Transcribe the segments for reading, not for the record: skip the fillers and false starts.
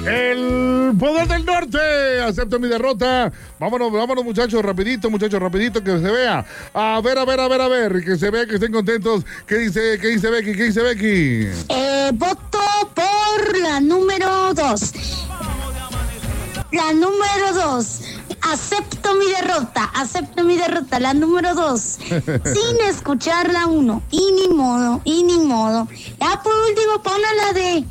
El poder del norte. Acepto mi derrota. Vámonos, muchachos, rapidito, que se vea. A ver, que se vea, que estén contentos. ¿Qué dice Becky? Voto por la número 2. La número 2. Acepto mi derrota, la número 2. Sin escuchar la 1. Y ni modo. Ya por último, ponla la de...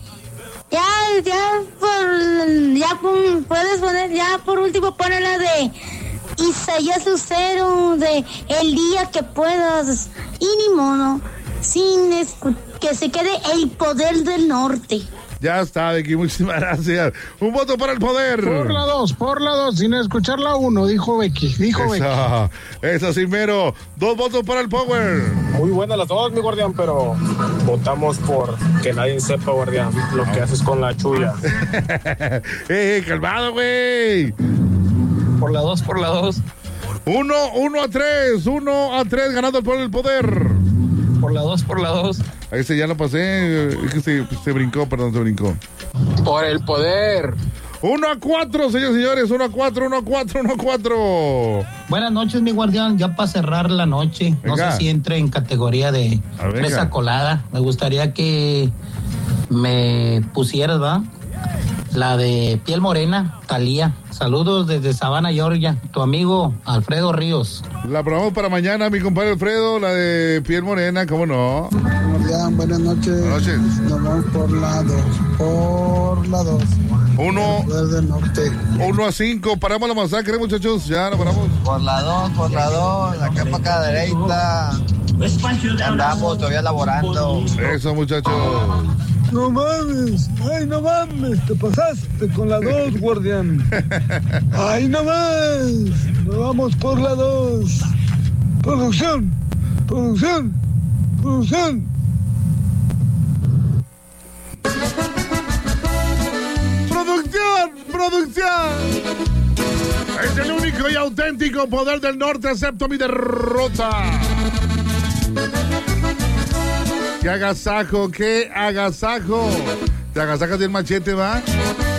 puedes poner, ya por último, ponla la de Isaías Lucero, de El día que puedas. Y ni modo. Que se quede el poder del norte. Ya está, Becky, muchísimas gracias. Un voto para el poder. Por la 2, sin escuchar la 1, dijo Becky. Esa sí, mero. 2 votos para el power. Muy buenas las dos, mi guardián, pero votamos por que nadie sepa, guardián, lo que haces con la chulla. Calmado, güey. Por la 2. 1 a 3, ganando por el poder. Por la 2. A ese ya lo pasé, es que se brincó. Por el poder. 1 a 4, señores, 1 a 4. Buenas noches, mi guardián, ya para cerrar la noche. Venga. No sé si entre en categoría de fresa colada. Me gustaría que me pusieras, ¿va? La de piel morena, Thalía. Saludos desde Savannah, Georgia. Tu amigo Alfredo Ríos. La probamos para mañana, mi compadre Alfredo, la de piel morena, ¿cómo no? Buenas noches. Nos vamos por la 2. 1 a 5, paramos la masacre, muchachos, ya nos paramos. Por la 2, la capa cadereita. Andamos todavía laborando. Eso, muchachos. No mames, te pasaste con la 2, guardián. Ay, no más, nos vamos por la 2. Producción. Producción. Es el único y auténtico poder del norte, acepto mi derrota. ¡Qué agasajo! ¡Te agasajas del machete, va!